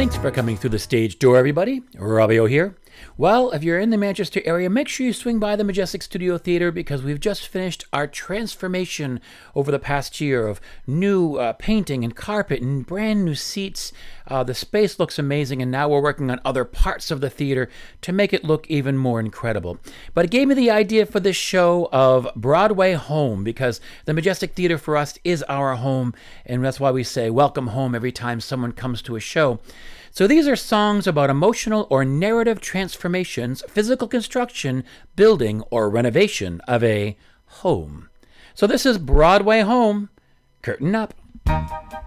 Thanks for coming through the stage door, everybody. Robbio here. Well, if you're in the Manchester area, make sure you swing by the Majestic Studio Theatre because we've just finished our transformation over the past year of new painting and carpet and brand new seats. The space looks amazing, and now we're working on other parts of the theater to make it look even more incredible. But it gave me the idea for this show of Broadway Home because the Majestic Theater for us is our home, and that's why we say welcome home every time someone comes to a show. So these are songs about emotional or narrative transformations, physical construction, building, or renovation of a home. So this is Broadway Home. Curtain up.